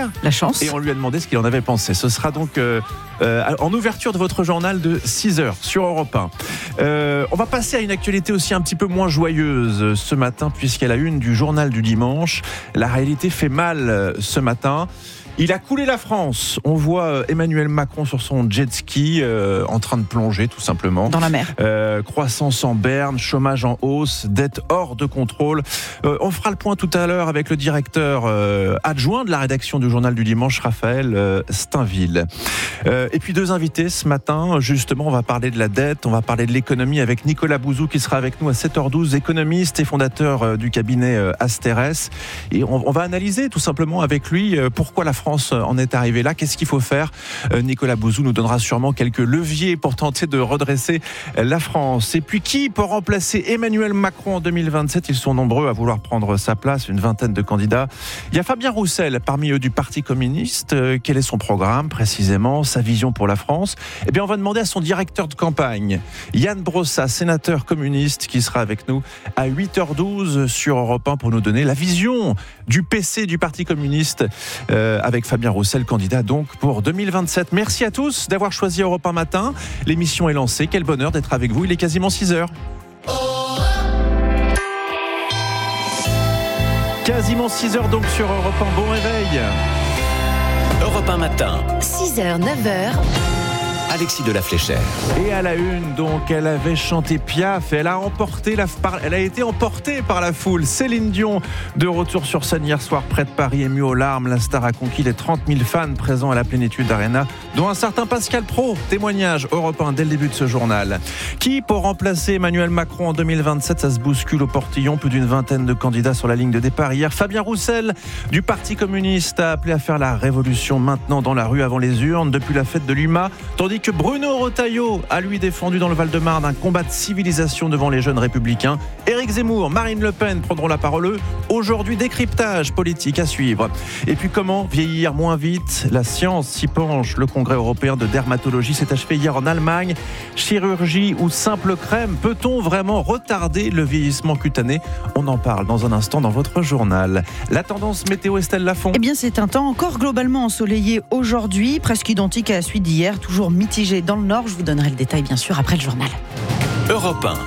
hier. La chance. Et on lui a demandé ce qu'il en avait pensé. Ce sera donc en ouverture de votre journal de 6h sur Europe 1. On va passer à une actualité aussi un petit peu moins joyeuse ce matin, puisqu'à la une du journal du dimanche, la réalité fait mal ce matin. Il a coulé la France. On voit Emmanuel Macron sur son jet ski en train de plonger tout simplement. Dans la mer. Croissance en berne, chômage en hausse, dette hors de contrôle. On fera le point tout à l'heure avec le directeur adjoint de la rédaction du journal du dimanche, Raphaël Steinville. Et puis 2 invités ce matin. Justement, on va parler de la dette, on va parler de l'économie avec Nicolas Bouzou qui sera avec nous à 7h12, économiste et fondateur du cabinet Asterès. Et on va analyser tout simplement avec lui pourquoi la France en est arrivée là. Qu'est-ce qu'il faut faire ? Nicolas Bouzou nous donnera sûrement quelques leviers pour tenter de redresser la France. Et puis qui peut remplacer Emmanuel Macron en 2027 ? Ils sont nombreux à vouloir prendre sa place, une vingtaine de candidats. Il y a Fabien Roussel parmi eux du Parti communiste. Quel est son programme précisément, sa vision pour la France ? Eh bien, on va demander à son directeur de campagne, Yann Brossa, sénateur communiste, qui sera avec nous à 8h12 sur Europe 1 pour nous donner la vision du PC du Parti communiste avec Fabien Roussel, candidat donc pour 2027. Merci à tous d'avoir choisi Europe 1 matin. L'émission est lancée. Quel bonheur d'être avec vous. Il est quasiment 6h. Quasiment 6h donc sur Europe 1. Bon réveil. Europe 1 matin. 6h, 9h. Alexis de la Fléchère. Et à la une, donc, elle avait chanté Piaf. Elle a été emportée par la foule. Céline Dion, de retour sur scène hier soir près de Paris, émue aux larmes. La star a conquis les 30 000 fans présents à la Plénitude Arena, dont un certain Pascal Praud. Témoignage Europe 1 dès le début de ce journal. Qui pour remplacer Emmanuel Macron en 2027 ? Ça se bouscule au portillon. Plus d'une vingtaine de candidats sur la ligne de départ. Hier, Fabien Roussel, du Parti communiste, a appelé à faire la révolution maintenant dans la rue avant les urnes, depuis la fête de l'UMA. Tandis que Bruno Retailleau a lui défendu dans le Val-de-Marne un combat de civilisation devant les jeunes républicains. Éric Zemmour, Marine Le Pen prendront la parole. Aujourd'hui, décryptage politique à suivre. Et puis comment vieillir moins vite ? La science s'y penche. Le Congrès européen de dermatologie s'est achevé hier en Allemagne. Chirurgie ou simple crème ? Peut-on vraiment retarder le vieillissement cutané ? On en parle dans un instant dans votre journal. La tendance météo, Estelle Lafont. Eh bien, c'est un temps encore globalement ensoleillé aujourd'hui, presque identique à la suite d'hier, toujours mitigé dans le nord. Je vous donnerai le détail bien sûr après le journal. Europe 1.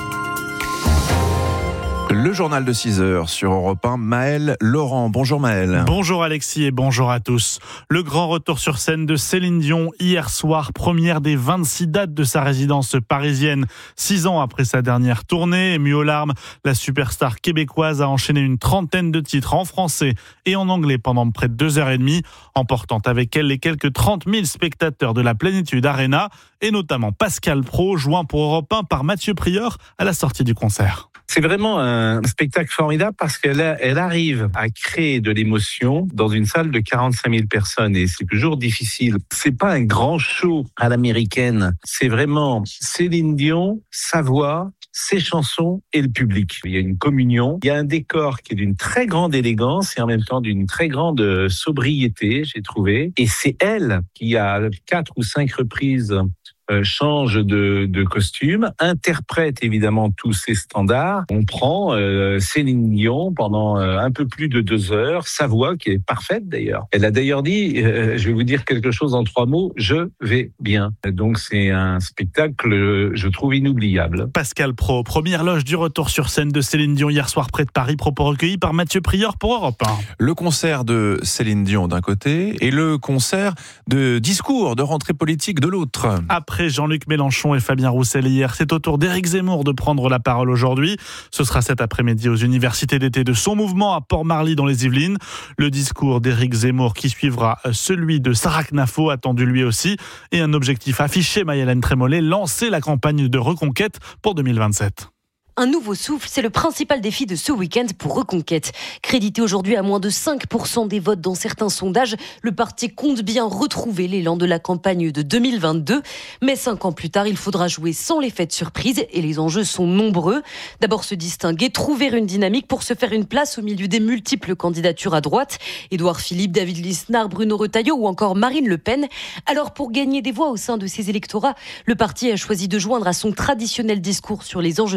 Le journal de 6h sur Europe 1, Maël Laurent. Bonjour Maël. Bonjour Alexis et bonjour à tous. Le grand retour sur scène de Céline Dion hier soir, première des 26 dates de sa résidence parisienne. 6 ans après sa dernière tournée, émue aux larmes, la superstar québécoise a enchaîné une trentaine de titres en français et en anglais pendant près de 2h30, emportant avec elle les quelques 30 000 spectateurs de la Plénitude Arena et notamment Pascal Praud, joint pour Europe 1 par Mathieu Prieur à la sortie du concert. C'est vraiment un spectacle formidable parce qu'elle arrive à créer de l'émotion dans une salle de 45 000 personnes et c'est toujours difficile. C'est pas un grand show à l'américaine. C'est vraiment Céline Dion, sa voix, ses chansons et le public. Il y a une communion. Il y a un décor qui est d'une très grande élégance et en même temps d'une très grande sobriété, j'ai trouvé. Et c'est elle qui a 4 ou 5 reprises change de costume, interprète évidemment tous ses standards. On prend Céline Dion pendant un peu plus de 2 heures, sa voix qui est parfaite d'ailleurs. Elle a d'ailleurs dit, je vais vous dire quelque chose en 3 mots, je vais bien. Donc c'est un spectacle, je trouve, inoubliable. Pascal Praud, première loge du retour sur scène de Céline Dion hier soir près de Paris, propos recueillis par Mathieu Prieur pour Europe 1. Le concert de Céline Dion d'un côté et le concert de discours de rentrée politique de l'autre. Après Jean-Luc Mélenchon et Fabien Roussel hier, c'est au tour d'Éric Zemmour de prendre la parole aujourd'hui. Ce sera cet après-midi aux universités d'été de son mouvement à Port-Marly dans les Yvelines. Le discours d'Éric Zemmour qui suivra celui de Sarah Knafo, attendu lui aussi, et un objectif affiché, Maï-Hélène Trémollet, lancer la campagne de reconquête pour 2027. Un nouveau souffle, c'est le principal défi de ce week-end pour Reconquête. Crédité aujourd'hui à moins de 5% des votes dans certains sondages, le parti compte bien retrouver l'élan de la campagne de 2022. Mais 5 ans plus tard, il faudra jouer sans l'effet de surprise et les enjeux sont nombreux. D'abord se distinguer, trouver une dynamique pour se faire une place au milieu des multiples candidatures à droite. Édouard Philippe, David Lisnard, Bruno Retailleau ou encore Marine Le Pen. Alors pour gagner des voix au sein de ces électorats, le parti a choisi de joindre à son traditionnel discours sur les enjeux sécuritaires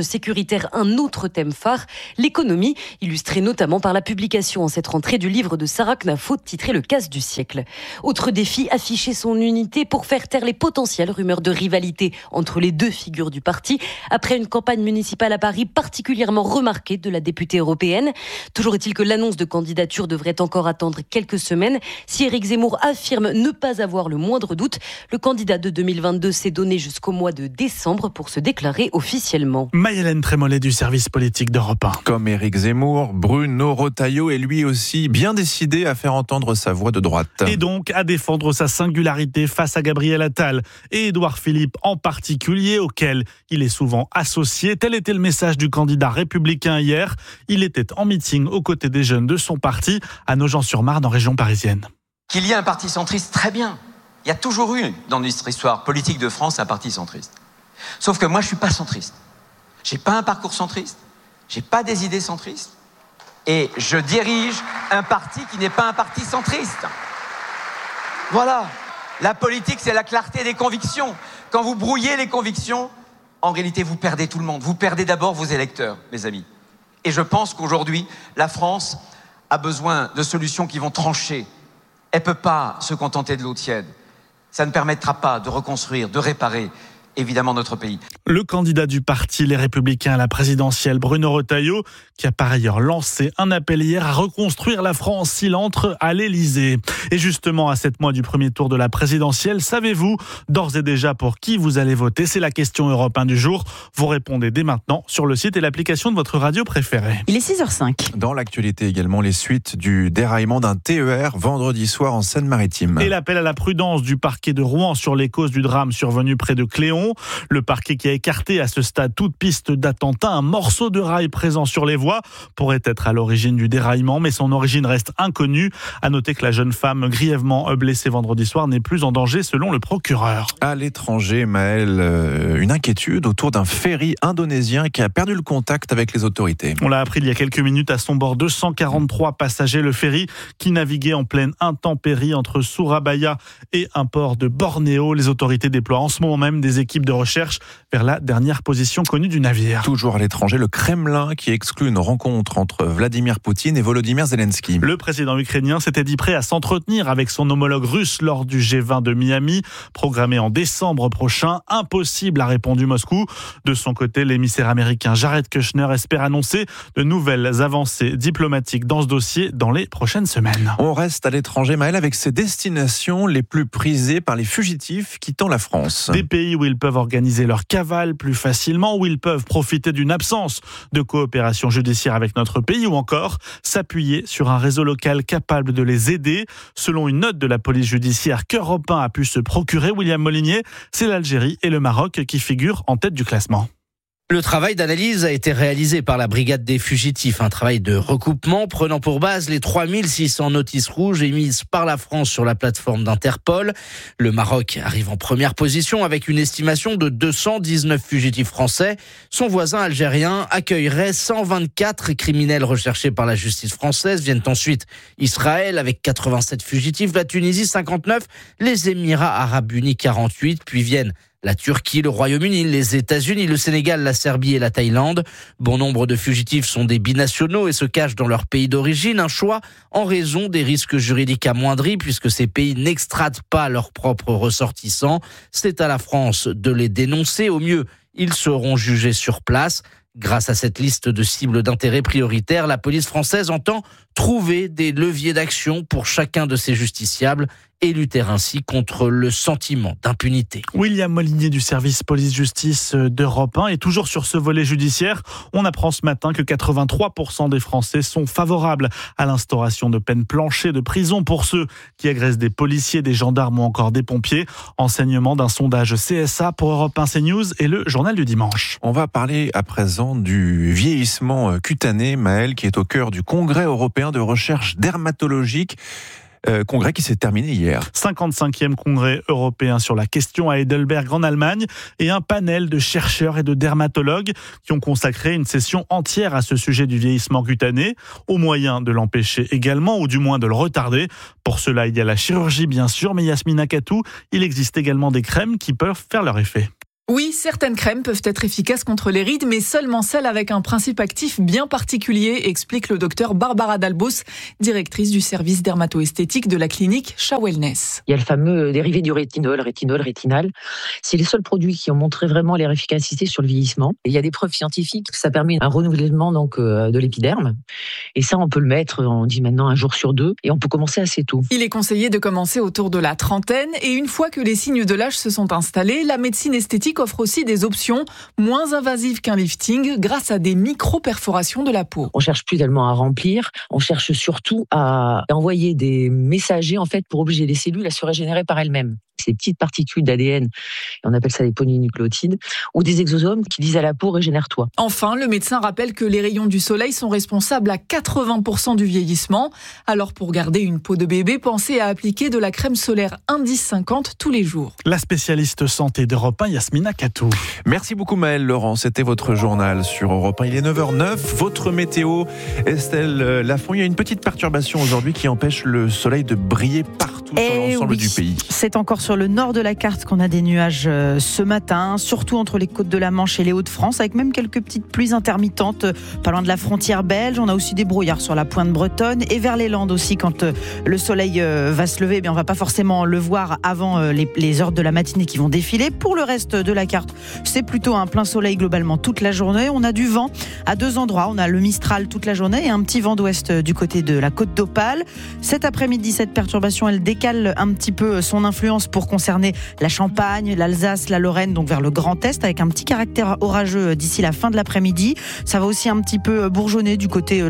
critère un autre thème phare, l'économie, illustrée notamment par la publication en cette rentrée du livre de Sarah Knafo titré Le casse du siècle. Autre défi, afficher son unité pour faire taire les potentielles rumeurs de rivalité entre les deux figures du parti, après une campagne municipale à Paris particulièrement remarquée de la députée européenne. Toujours est-il que l'annonce de candidature devrait encore attendre quelques semaines. Si Éric Zemmour affirme ne pas avoir le moindre doute, le candidat de 2022 s'est donné jusqu'au mois de décembre pour se déclarer officiellement. Maïlène Trémollet du service politique d'Europe 1. Comme Éric Zemmour, Bruno Retailleau est lui aussi bien décidé à faire entendre sa voix de droite. Et donc à défendre sa singularité face à Gabriel Attal et Édouard Philippe en particulier, auquel il est souvent associé. Tel était le message du candidat républicain hier. Il était en meeting aux côtés des jeunes de son parti à Nogent-sur-Marne en région parisienne. Qu'il y ait un parti centriste, très bien. Il y a toujours eu dans notre histoire politique de France un parti centriste. Sauf que moi je suis pas centriste. J'ai pas un parcours centriste. J'ai pas des idées centristes. Et je dirige un parti qui n'est pas un parti centriste. Voilà. La politique, c'est la clarté des convictions. Quand vous brouillez les convictions, en réalité, vous perdez tout le monde. Vous perdez d'abord vos électeurs, mes amis. Et je pense qu'aujourd'hui, la France a besoin de solutions qui vont trancher. Elle ne peut pas se contenter de l'eau tiède. Ça ne permettra pas de reconstruire, de réparer, évidemment, notre pays. Le candidat du parti Les Républicains à la présidentielle, Bruno Retailleau, qui a par ailleurs lancé un appel hier à reconstruire la France s'il entre à l'Élysée. Et justement, à 7 mois du premier tour de la présidentielle, savez-vous d'ores et déjà pour qui vous allez voter? C'est la question Europe 1 du jour. Vous répondez dès maintenant sur le site et l'application de votre radio préférée. Il est 6h05. Dans l'actualité également, les suites du déraillement d'un TER vendredi soir en Seine-Maritime. Et l'appel à la prudence du parquet de Rouen sur les causes du drame survenu près de Cléon. Le parquet qui a écarté à ce stade toute piste d'attentat. Un morceau de rail présent sur les voies pourrait être à l'origine du déraillement, mais son origine reste inconnue. À noter que la jeune femme grièvement blessée vendredi soir n'est plus en danger selon le procureur. À l'étranger, Maël, une inquiétude autour d'un ferry indonésien qui a perdu le contact avec les autorités. On l'a appris il y a quelques minutes. À son bord, 243 passagers. Le ferry qui naviguait en pleine intempérie entre Surabaya et un port de Bornéo. Les autorités déploient en ce moment même des équipes de recherche vers la dernière position connue du navire. Toujours à l'étranger, le Kremlin qui exclut une rencontre entre Vladimir Poutine et Volodymyr Zelensky. Le président ukrainien s'était dit prêt à s'entretenir avec son homologue russe lors du G20 de Miami, programmé en décembre prochain. Impossible, a répondu Moscou. De son côté, l'émissaire américain Jared Kushner espère annoncer de nouvelles avancées diplomatiques dans ce dossier dans les prochaines semaines. On reste à l'étranger, Maël, avec ces destinations les plus prisées par les fugitifs quittant la France. Des pays où ils peuvent organiser leur cavale plus facilement, où ils peuvent profiter d'une absence de coopération judiciaire avec notre pays ou encore s'appuyer sur un réseau local capable de les aider. Selon une note de la police judiciaire qu'Europe 1 a pu se procurer, William Molinier, c'est l'Algérie et le Maroc qui figurent en tête du classement. Le travail d'analyse a été réalisé par la brigade des fugitifs, un travail de recoupement prenant pour base les 3600 notices rouges émises par la France sur la plateforme d'Interpol. Le Maroc arrive en première position avec une estimation de 219 fugitifs français. Son voisin algérien accueillerait 124 criminels recherchés par la justice française. Viennent ensuite Israël avec 87 fugitifs, la Tunisie 59, les Émirats arabes unis 48, puis viennent la Turquie, le Royaume-Uni, les États-Unis, le Sénégal, la Serbie et la Thaïlande. Bon nombre de fugitifs sont des binationaux et se cachent dans leur pays d'origine. Un choix en raison des risques juridiques amoindris puisque ces pays n'extradent pas leurs propres ressortissants. C'est à la France de les dénoncer. Au mieux, ils seront jugés sur place. Grâce à cette liste de cibles d'intérêt prioritaires, la police française entend trouver des leviers d'action pour chacun de ces justiciables et lutter ainsi contre le sentiment d'impunité. William Molinier du service police-justice d'Europe 1. Et toujours sur ce volet judiciaire, on apprend ce matin que 83% des Français sont favorables à l'instauration de peines planchées de prison pour ceux qui agressent des policiers, des gendarmes ou encore des pompiers. Enseignement d'un sondage CSA pour Europe 1 CNews et le journal du dimanche. On va parler à présent du vieillissement cutané, Maël, qui est au cœur du Congrès européen de recherche dermatologique. Congrès qui s'est terminé hier. 55e congrès européen sur la question à Heidelberg en Allemagne et un panel de chercheurs et de dermatologues qui ont consacré une session entière à ce sujet du vieillissement cutané, au moyen de l'empêcher également ou du moins de le retarder. Pour cela, il y a la chirurgie bien sûr, mais Yasmina Katou, il existe également des crèmes qui peuvent faire leur effet. Oui, certaines crèmes peuvent être efficaces contre les rides, mais seulement celles avec un principe actif bien particulier, explique le docteur Barbara Dalbos, directrice du service dermato-esthétique de la clinique Shah Wellness. Il y a le fameux dérivé du rétinol, rétinal. C'est les seuls produits qui ont montré vraiment leur efficacité sur le vieillissement. Et il y a des preuves scientifiques que ça permet un renouvellement de l'épiderme. Et ça, on peut le mettre, on dit maintenant 1 jour sur 2, et on peut commencer assez tôt. Il est conseillé de commencer autour de la trentaine, et une fois que les signes de l'âge se sont installés, la médecine esthétique offre aussi des options moins invasives qu'un lifting grâce à des micro-perforations de la peau. On cherche plus tellement à remplir, on cherche surtout à envoyer des messagers en fait pour obliger les cellules à se régénérer par elles-mêmes. Ces petites particules d'ADN, on appelle ça des polynucléotides, ou des exosomes qui disent à la peau régénère-toi. Enfin, le médecin rappelle que les rayons du soleil sont responsables à 80% du vieillissement. Alors pour garder une peau de bébé, pensez à appliquer de la crème solaire Indice 50 tous les jours. La spécialiste santé d'Europe 1, Yasmina Katou. Merci beaucoup Maëlle Laurent, c'était votre journal sur Europe 1. Il est 9h09, votre météo. Estelle Lafont, il y a une petite perturbation aujourd'hui qui empêche le soleil de briller partout sur l'ensemble du pays. C'est encore sur le nord de la carte qu'on a des nuages ce matin, surtout entre les côtes de la Manche et les Hauts-de-France, avec même quelques petites pluies intermittentes pas loin de la frontière belge. On a aussi des brouillards sur la pointe bretonne et vers les Landes aussi. Quand le soleil va se lever, on ne va pas forcément le voir avant les heures de la matinée qui vont défiler. Pour le reste de la carte, c'est plutôt un plein soleil globalement toute la journée. On a du vent à 2 endroits. On a le Mistral toute la journée et un petit vent d'ouest du côté de la côte d'Opale. Cet après-midi, cette perturbation, elle décale un petit peu son influence pour concerner la Champagne, l'Alsace, la Lorraine, donc vers le Grand Est, avec un petit caractère orageux d'ici la fin de l'après-midi. Ça va aussi un petit peu bourgeonner du côté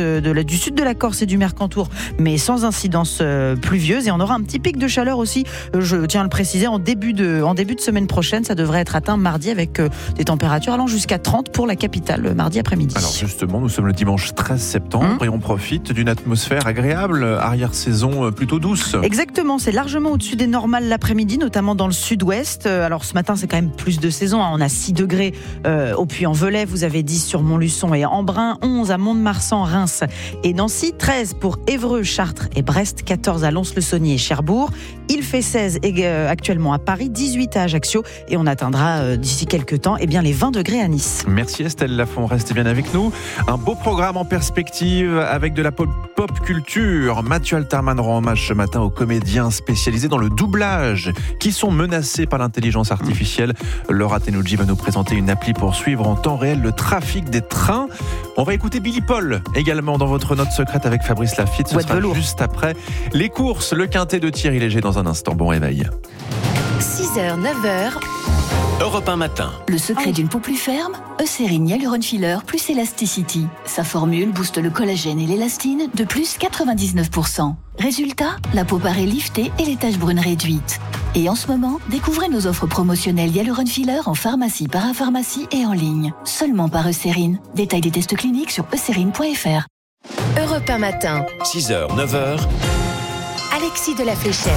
du sud de la Corse et du Mercantour, mais sans incidence pluvieuse. Et on aura un petit pic de chaleur aussi, je tiens à le préciser, en début de semaine prochaine. Ça devrait être atteint mardi avec des températures allant jusqu'à 30 pour la capitale mardi après-midi. Alors justement, nous sommes le dimanche 13 septembre et on profite d'une atmosphère agréable, arrière-saison plutôt douce. Exactement, c'est largement au-dessus des normales l'après-midi, notamment dans le sud-ouest. Alors ce matin, c'est quand même plus de saison. On a 6 degrés au Puy-en-Velay, vous avez 10 sur Montluçon et Embrun, 11 à Mont-de-Marsan, Reims et Nancy, 13 pour Évreux, Chartres et Brest, 14 à Lons-le-Saunier et Cherbourg. Il fait 16 actuellement à Paris, 18 à Ajaccio et on atteindra d'ici quelques temps les 20 degrés à Nice. Merci Estelle Lafont, restez bien avec nous. Un beau programme en perspective avec de la pop culture. Mathieu Alterman rend hommage ce matin aux comédiens spécialisés dans le doublage qui sont menacés par l'intelligence artificielle. Laura Tenucci va nous présenter une appli pour suivre en temps réel le trafic des trains. On va écouter Billy Paul également dans votre note secrète avec Fabrice Lafitte. Ce sera juste après les courses, le quintet de Thierry Léger dans un instant. Bon réveil. 6h, 9h. Europe 1 matin. Le secret d'une peau plus ferme, Eucérine Hyaluron Filler plus Elasticity. Sa formule booste le collagène et l'élastine de plus 99%. Résultat, la peau paraît liftée et les taches brunes réduites. Et en ce moment, découvrez nos offres promotionnelles Hyaluron Filler en pharmacie, parapharmacie et en ligne. Seulement par Eucérine. Détail des tests cliniques sur eucérine.fr. Europe 1 matin. 6h, 9h. Alexis de la Fléchère.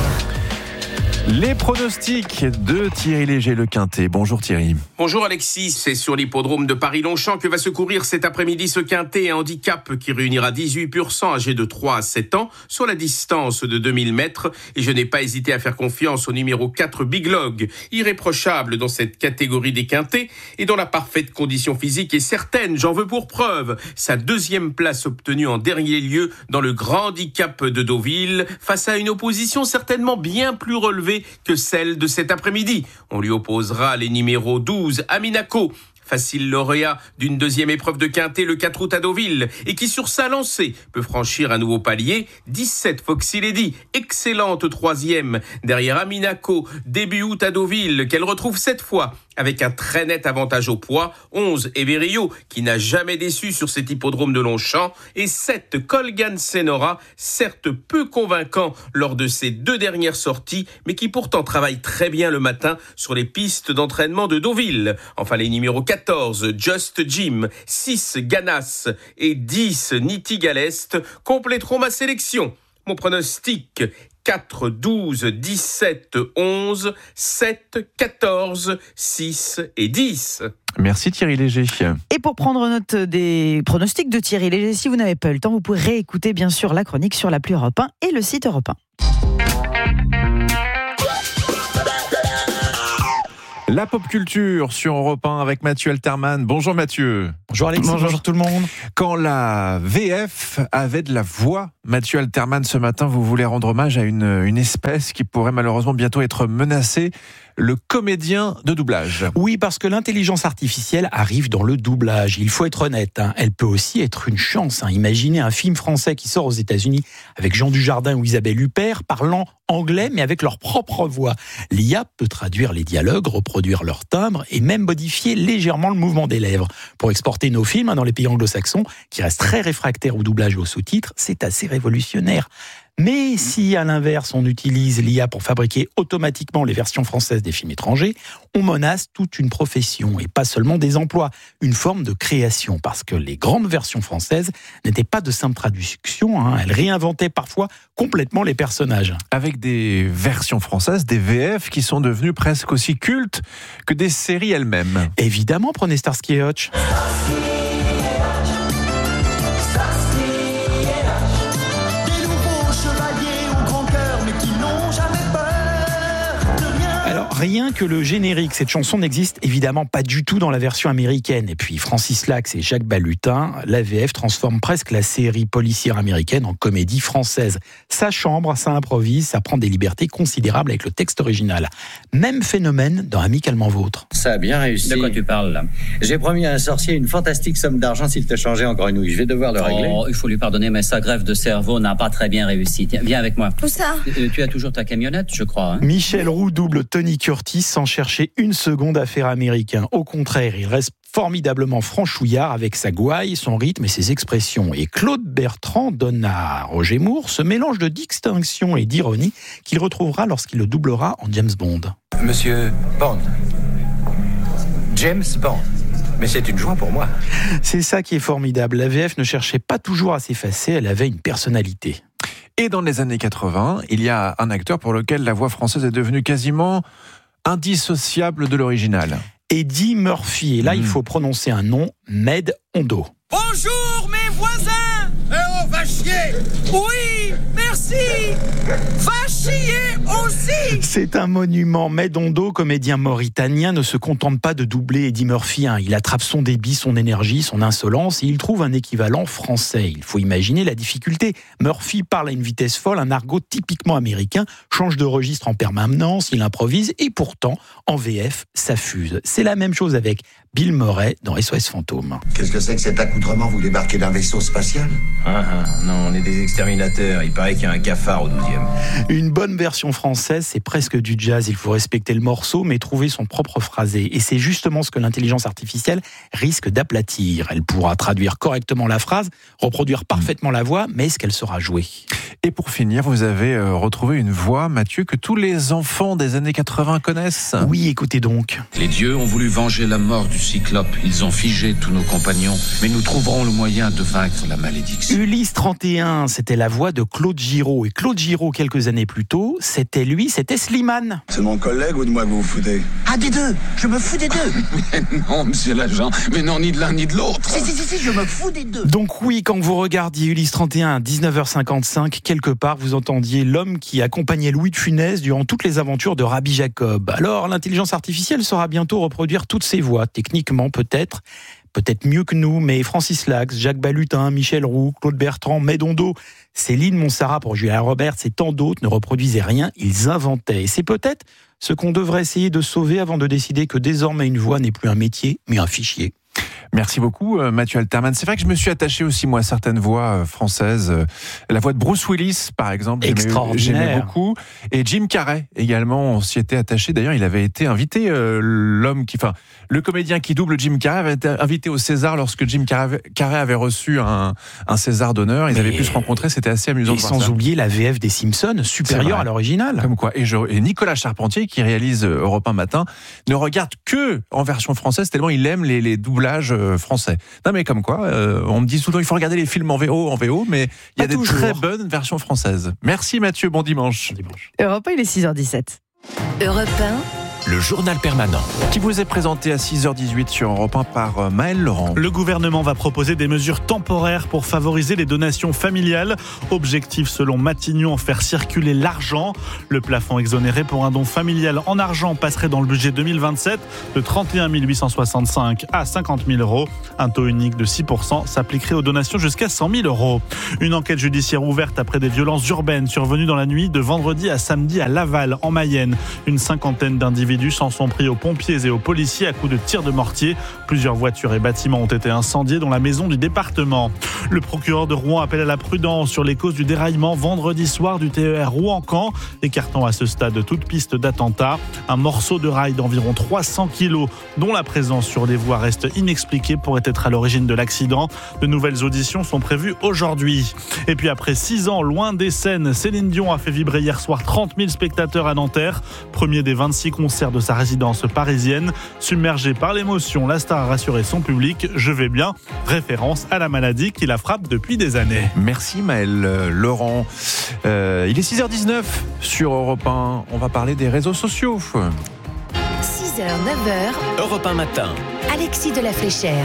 Les pronostics de Thierry Léger, le quintet. Bonjour Thierry. Bonjour Alexis, c'est sur l'hippodrome de Paris-Longchamp que va se courir cet après-midi ce quintet, un handicap qui réunira 18% âgés de 3 à 7 ans sur la distance de 2000 mètres. Et je n'ai pas hésité à faire confiance au numéro 4 Big Log, irréprochable dans cette catégorie des quintets et dont la parfaite condition physique est certaine. J'en veux pour preuve sa 2e place obtenue en dernier lieu dans le grand handicap de Deauville face à une opposition certainement bien plus relevée que celle de cet après-midi. On lui opposera les numéros 12 Aminaco, facile lauréat d'une 2e épreuve de quintet le 4 août à Deauville et qui sur sa lancée peut franchir un nouveau palier. 17 Foxy Lady, excellente 3e derrière Aminaco, début août à Deauville qu'elle retrouve cette fois avec un très net avantage au poids. 11 Everio qui n'a jamais déçu sur cet hippodrome de Longchamp et 7 Colgan Senora, certes peu convaincant lors de ses 2 dernières sorties mais qui pourtant travaille très bien le matin sur les pistes d'entraînement de Deauville. Enfin les numéros 14 Just Jim, 6 Ganas et 10 Niti Galest compléteront ma sélection. Mon pronostic 4, 12, 17, 11, 7, 14, 6 et 10. Merci Thierry Léger. Et pour prendre note des pronostics de Thierry Léger, si vous n'avez pas eu le temps, vous pouvez réécouter bien sûr la chronique sur l'appli Europe 1 et le site Europe 1. La pop culture sur Europe 1 avec Mathieu Alterman. Bonjour Mathieu. Bonjour Alexis, bonjour tout le monde. Quand la VF avait de la voix, Mathieu Alterman, ce matin, vous voulez rendre hommage à une espèce qui pourrait malheureusement bientôt être menacée, le comédien de doublage. Oui, parce que l'intelligence artificielle arrive dans le doublage. Il faut être honnête, elle peut aussi être une chance. Imaginez un film français qui sort aux États-Unis avec Jean Dujardin ou Isabelle Huppert parlant anglais mais avec leur propre voix. L'IA peut traduire les dialogues, reproduire leur timbre et même modifier légèrement le mouvement des lèvres. Pour exporter nos films dans les pays anglo-saxons, qui restent très réfractaires au doublage et aux sous-titres, c'est assez révolutionnaire. Mais si, à l'inverse, on utilise l'IA pour fabriquer automatiquement les versions françaises des films étrangers, on menace toute une profession, et pas seulement des emplois, une forme de création, parce que les grandes versions françaises n'étaient pas de simples traductions, elles réinventaient parfois complètement les personnages. Avec des versions françaises, des VF qui sont devenues presque aussi cultes que des séries elles-mêmes. Évidemment, prenez Starsky et Hutch. Rien que le générique, cette chanson n'existe évidemment pas du tout dans la version américaine. Et puis Francis Lax et Jacques Balutin, la VF transforme presque la série policière américaine en comédie française. Ça chambre, ça improvise, ça prend des libertés considérables avec le texte original. Même phénomène dans Amicalement Vôtre. Ça a bien réussi. De quoi tu parles là ? J'ai promis à un sorcier une fantastique somme d'argent s'il te changeait en grenouille. Je vais devoir le régler. Oh, il faut lui pardonner, mais sa greffe de cerveau n'a pas très bien réussi. Tiens, viens avec moi. Où ça ? Tu as toujours ta camionnette, je crois. Michel Roux double Tony Curtis sans chercher une seconde à faire américain. Au contraire, il reste formidablement franchouillard avec sa gouaille, son rythme et ses expressions. Et Claude Bertrand donne à Roger Moore ce mélange de distinction et d'ironie qu'il retrouvera lorsqu'il le doublera en James Bond. Monsieur Bond. James Bond. Mais c'est une joie pour moi. C'est ça qui est formidable. La VF ne cherchait pas toujours à s'effacer, elle avait une personnalité. Et dans les années 80, il y a un acteur pour lequel la voix française est devenue quasiment indissociable de l'original. Eddie Murphy. Et là, il faut prononcer un nom, Med Hondo. Bonjour mes voisins. Oh, va chier. Oui, merci. Va chier aussi. C'est un monument. Med Hondo, comédien mauritanien, ne se contente pas de doubler Eddie Murphy. Il attrape son débit, son énergie, son insolence et il trouve un équivalent français. Il faut imaginer la difficulté. Murphy parle à une vitesse folle, un argot typiquement américain, change de registre en permanence, il improvise et pourtant, en VF, ça fuse. C'est la même chose avec Bill Murray dans SOS Fantôme. Qu'est-ce que c'est que cet accoutrement ? Vous débarquez d'un vaisseau spatial ? Non, on est des exterminateurs. Il paraît qu'il y a un cafard au 12e. Une bonne version française, c'est presque du jazz. Il faut respecter le morceau, mais trouver son propre phrasé. Et c'est justement ce que l'intelligence artificielle risque d'aplatir. Elle pourra traduire correctement la phrase, reproduire parfaitement la voix, mais est-ce qu'elle sera jouée ? Et pour finir, vous avez retrouvé une voix, Mathieu, que tous les enfants des années 80 connaissent. Oui, écoutez donc. Les dieux ont voulu venger la mort du Cyclope. Ils ont figé tous nos compagnons, mais nous trouverons le moyen de vaincre la malédiction. Ulysse 31, c'était la voix de Claude Giraud. Et Claude Giraud, quelques années plus tôt, c'était Slimane. C'est mon collègue ou de moi que vous vous foutez ? Ah, des deux. Je me fous des deux. Mais non, monsieur l'agent. Mais non, ni de l'un ni de l'autre. Si, je me fous des deux. Donc oui, quand vous regardiez Ulysse 31 à 19h55, quelque part, vous entendiez l'homme qui accompagnait Louis de Funès durant toutes les aventures de Rabbi Jacob. Alors, l'intelligence artificielle saura bientôt reproduire toutes ces voix, techniquement peut-être mieux que nous, mais Francis Lax, Jacques Balutin, Michel Roux, Claude Bertrand, Med Hondo, Céline Montserrat pour Julia Roberts et tant d'autres ne reproduisaient rien, ils inventaient. Et c'est peut-être ce qu'on devrait essayer de sauver avant de décider que désormais une voix n'est plus un métier, mais un fichier. Merci beaucoup Mathieu Alterman. C'est vrai que je me suis attaché aussi moi à certaines voix françaises. La voix de Bruce Willis par exemple, j'aimais beaucoup. Et Jim Carrey également, on s'y était attaché. D'ailleurs il avait été invité, le comédien qui double Jim Carrey avait été invité au César lorsque Jim Carrey avait reçu un César d'honneur. Ils avaient pu se rencontrer, c'était assez amusant. Et de voir sans oublier la VF des Simpsons, supérieure à l'original. Comme quoi. Et Nicolas Charpentier qui réalise Europe 1 Matin ne regarde que en version française tellement il aime les doublages français. Non mais comme quoi, on me dit souvent il faut regarder les films en VO, mais il y a des très bonnes versions françaises. Merci Mathieu, bon dimanche. Europe 1, il est 6h17. Europe le journal permanent. Qui vous est présenté à 6h18 sur Europe 1 par Maël Laurent. Le gouvernement va proposer des mesures temporaires pour favoriser les donations familiales. Objectif selon Matignon, faire circuler l'argent. Le plafond exonéré pour un don familial en argent passerait dans le budget 2027 de 31 865 à 50 000 euros. Un taux unique de 6% s'appliquerait aux donations jusqu'à 100 000 euros. Une enquête judiciaire ouverte après des violences urbaines survenues dans la nuit de vendredi à samedi à Laval, en Mayenne. Une cinquantaine d'individus s'en sont pris aux pompiers et aux policiers à coups de tirs de mortier. Plusieurs voitures et bâtiments ont été incendiés dans la maison du département. Le procureur de Rouen appelle à la prudence sur les causes du déraillement vendredi soir du TER Rouen-Caen, écartant à ce stade toute piste d'attentat. Un morceau de rail d'environ 300 kilos, dont la présence sur les voies reste inexpliquée, pourrait être à l'origine de l'accident. De nouvelles auditions sont prévues aujourd'hui. Et puis après 6 ans loin des scènes, Céline Dion a fait vibrer hier soir 30 000 spectateurs à Nanterre. Premier des 26 concerts de sa résidence parisienne. Submergée par l'émotion, la star a rassuré son public. Je vais bien, référence à la maladie qui la frappe depuis des années. Merci Maël Laurent. Il est 6h19 sur Europe 1. On va parler des réseaux sociaux. 6h, 9h, Europe 1 matin. Alexis de la Fléchère.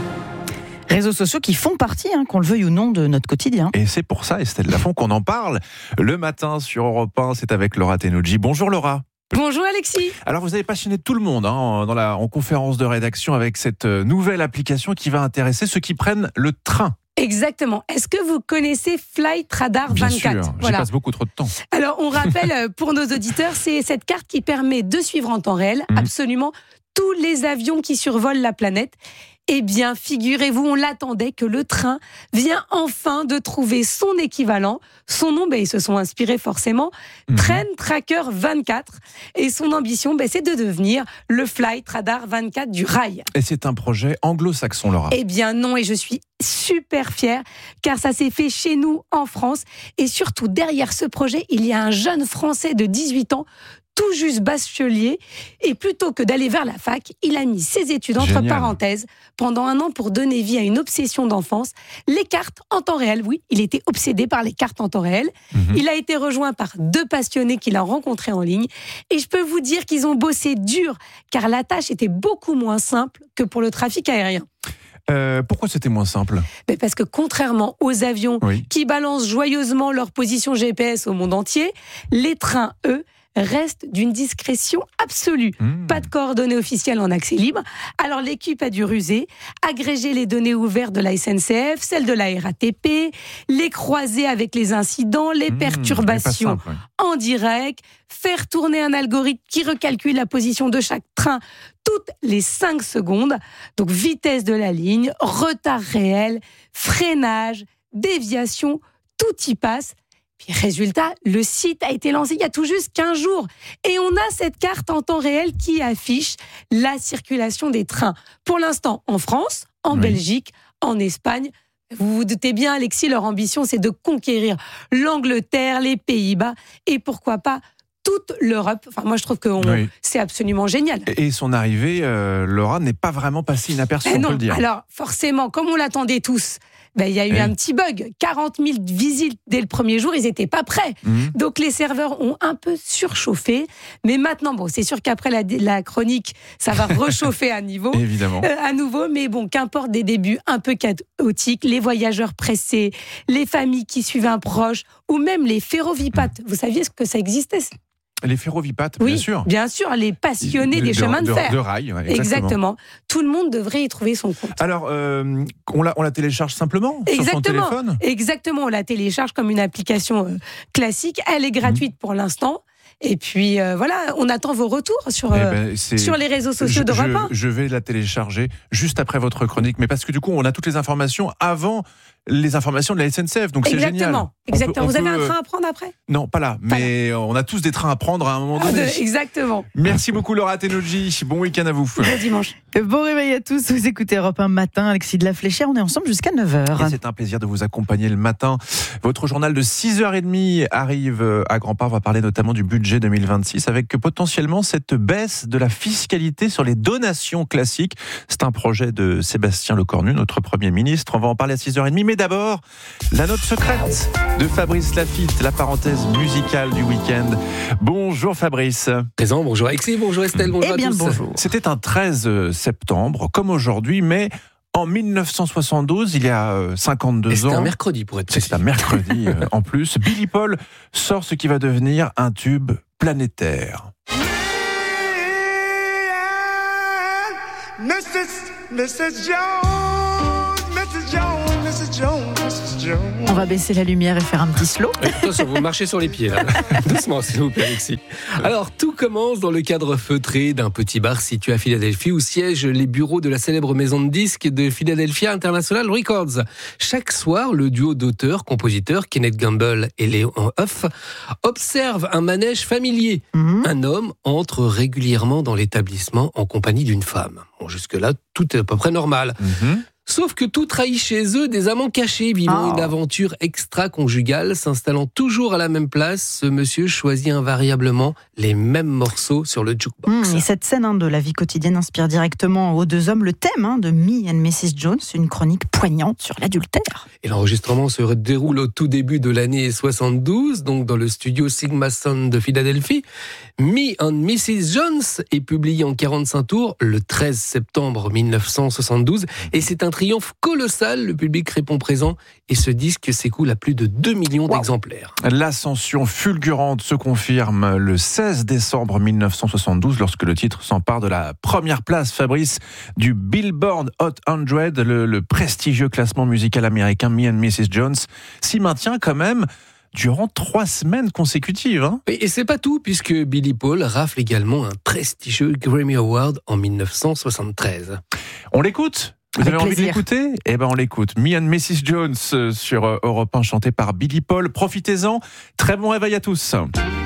Réseaux sociaux qui font partie, qu'on le veuille ou non, de notre quotidien. Et c'est pour ça, Estelle Lafont, qu'on en parle le matin sur Europe 1. C'est avec Laura Tenouji. Bonjour Laura. Bonjour Alexis. Alors vous avez passionné tout le monde en conférence de rédaction avec cette nouvelle application qui va intéresser ceux qui prennent le train. Exactement. Est-ce que vous connaissez Flight Radar 24 ? Bien sûr, j'y passe beaucoup trop de temps. Alors on rappelle pour nos auditeurs, c'est cette carte qui permet de suivre en temps réel absolument tous les avions qui survolent la planète. Eh bien, figurez-vous, on l'attendait que le train vient enfin de trouver son équivalent. Son nom, ils se sont inspirés forcément, Train Tracker 24. Et son ambition, c'est de devenir le Flight Radar 24 du rail. Et c'est un projet anglo-saxon, Laura. Eh bien non, et je suis super fière, car ça s'est fait chez nous, en France. Et surtout, derrière ce projet, il y a un jeune Français de 18 ans, tout juste bachelier, et plutôt que d'aller vers la fac, il a mis ses études entre parenthèses pendant 1 an pour donner vie à une obsession d'enfance, les cartes en temps réel. Oui, il était obsédé par les cartes en temps réel. Il a été rejoint par 2 passionnés qu'il a rencontrés en ligne, et je peux vous dire qu'ils ont bossé dur, car la tâche était beaucoup moins simple que pour le trafic aérien. Pourquoi c'était moins simple ? Parce que contrairement aux avions qui balancent joyeusement leur position GPS au monde entier, les trains, eux, restent d'une discrétion absolue. Pas de coordonnées officielles en accès libre. Alors l'équipe a dû ruser, agréger les données ouvertes de la SNCF, celles de la RATP, les croiser avec les incidents, les perturbations en direct, faire tourner un algorithme qui recalcule la position de chaque train toutes les 5 secondes. Donc vitesse de la ligne, retard réel, freinage, déviation, tout y passe. Puis résultat, le site a été lancé il y a tout juste 15 jours. Et on a cette carte en temps réel qui affiche la circulation des trains. Pour l'instant, en France, en Belgique, en Espagne. Vous vous doutez bien, Alexis, leur ambition, c'est de conquérir l'Angleterre, les Pays-Bas et pourquoi pas toute l'Europe. Enfin, moi, je trouve que c'est absolument génial. Et son arrivée, Laura, n'est pas vraiment passée inaperçue, on peut le dire. Alors, forcément, comme on l'attendait tous, il y a eu un petit bug. 40 000 visites dès le premier jour, ils n'étaient pas prêts. Donc, les serveurs ont un peu surchauffé. Mais maintenant, c'est sûr qu'après la chronique, ça va réchauffer à nouveau. Évidemment. À nouveau, mais qu'importe des débuts un peu chaotiques, les voyageurs pressés, les familles qui suivent un proche, ou même les ferrovipates. Vous saviez que ça existait ? Les ferrovipates, bien sûr. Bien sûr, les passionnés des chemins de fer. De rail, exactement. Tout le monde devrait y trouver son compte. Alors, on la télécharge simplement sur son téléphone ? Exactement, on la télécharge comme une application classique. Elle est gratuite pour l'instant. Et puis on attend vos retours sur les réseaux sociaux d'Europe 1. Je vais la télécharger juste après votre chronique, mais parce que du coup, on a toutes les informations avant les informations de la SNCF, donc c'est génial. Exactement. Vous avez un train à prendre après ? Non, pas là, mais on a tous des trains à prendre à un moment donné. Exactement. Merci beaucoup Laura Tenouji, bon week-end à vous. Bon dimanche. Bon réveil à tous, vous écoutez Europe 1 matin, Alexis de la Fléchère, on est ensemble jusqu'à 9h. Et c'est un plaisir de vous accompagner le matin. Votre journal de 6h30 arrive à grands pas, on va parler notamment du budget 2026 avec potentiellement cette baisse de la fiscalité sur les donations classiques. C'est un projet de Sébastien Lecornu, notre Premier ministre. On va en parler à 6h30. Mais d'abord, la note secrète de Fabrice Lafitte, la parenthèse musicale du week-end. Bonjour Fabrice. Présent, bonjour Alexis, bonjour Estelle, bonjour à tous. Bonjour. C'était un 13 septembre, comme aujourd'hui, mais en 1972, il y a 52 ans... C'était un mercredi, pour être précis. C'est un mercredi, en plus. Billy Paul sort ce qui va devenir un tube planétaire. Mrs. Jones, Mrs. Jones, Mrs. Jones, Mrs. Jones. On va baisser la lumière et faire un petit slow. Attention, vous marchez sur les pieds là. Doucement, s'il vous plaît, Alexis. Alors, tout commence dans le cadre feutré d'un petit bar situé à Philadelphie où siègent les bureaux de la célèbre maison de disques de Philadelphia International Records. Chaque soir, le duo d'auteurs-compositeurs Kenneth Gamble et Léon Huff observe un manège familier. Un homme entre régulièrement dans l'établissement en compagnie d'une femme. Bon, jusque-là, tout est à peu près normal. Sauf que tout trahit chez eux des amants cachés vivant une aventure extra-conjugale, s'installant toujours à la même place. Ce monsieur choisit invariablement les mêmes morceaux sur le jukebox. Et cette scène de la vie quotidienne inspire directement aux deux hommes le thème de Me and Mrs. Jones, une chronique poignante sur l'adultère. Et l'enregistrement se déroule au tout début de l'année 72, donc dans le studio Sigma Sound de Philadelphie. Me and Mrs. Jones est publié en 45 tours le 13 septembre 1972 et c'est un triomphe colossal. Le public répond présent et ce disque s'écoule à plus de 2 millions d'exemplaires. L'ascension fulgurante se confirme le 16 décembre 1972 lorsque le titre s'empare de la première place, Fabrice, du Billboard Hot 100, le prestigieux classement musical américain. Me and Mrs. Jones s'y maintient quand même durant 3 semaines consécutives. Et c'est pas tout, puisque Billy Paul rafle également un prestigieux Grammy Award en 1973. On l'écoute ? Vous avez envie de l'écouter ? Eh ben on l'écoute. Me and Mrs. Jones sur Europe 1, chanté par Billy Paul. Profitez-en. Très bon réveil à tous.